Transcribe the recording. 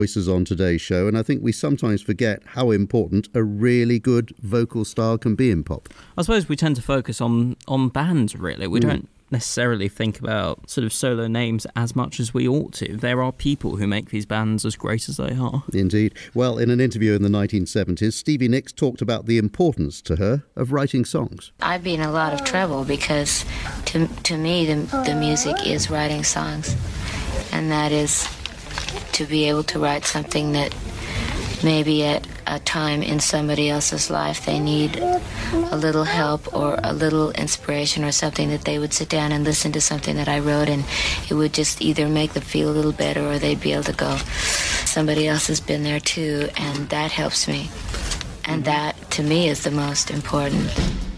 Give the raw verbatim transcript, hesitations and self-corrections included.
voices on today's show, and I think we sometimes forget how important a really good vocal style can be in pop. I suppose we tend to focus on, on bands, really. We mm. don't necessarily think about sort of solo names as much as we ought to. There are people who make these bands as great as they are. Indeed. Well, in an interview in the nineteen seventies, Stevie Nicks talked about the importance to her of writing songs. I've been in a lot of trouble because to, to me the, the music is writing songs, and that is to be able to write something that maybe at a time in somebody else's life they need a little help or a little inspiration or something, that they would sit down and listen to something that I wrote and it would just either make them feel a little better or they'd be able to go, somebody else has been there too, and that helps me. And that, to me, is the most important.